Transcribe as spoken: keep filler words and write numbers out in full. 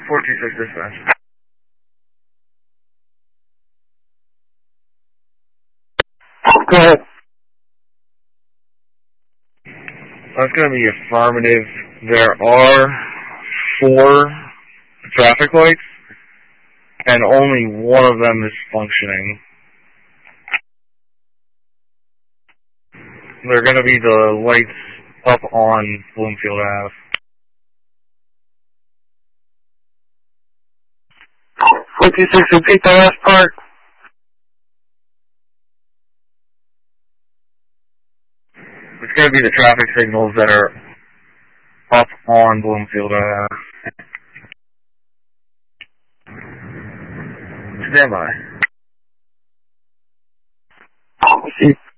four two six dispatch. Go ahead. That's going to be affirmative. There are four traffic lights, and only one of them is functioning. They're going to be the lights up on Bloomfield Avenue. four two six, repeat the last part. It's going to be the traffic signals that are up on Bloomfield Avenue. Stand by. See.